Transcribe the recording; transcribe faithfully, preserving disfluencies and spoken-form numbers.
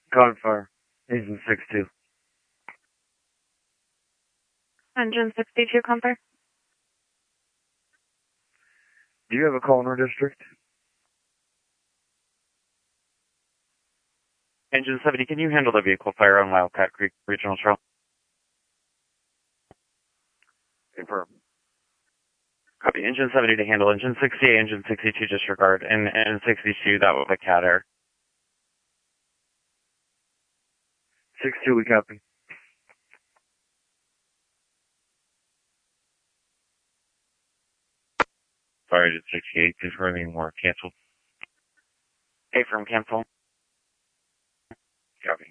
Code fire. Engine six two. Engine sixty-two, Comfort. Do you have a call in our district? Engine seventy, can you handle the vehicle fire on Wildcat Creek Regional Trail? Confirm. Copy. Engine seventy to handle. Engine sixty-eight, engine sixty-two disregard. And, and sixty-two, that was a cat air. six two, we copy. Sorry, it's sixty-eight, confirming more. Canceled. Hey, from cancel. Copy.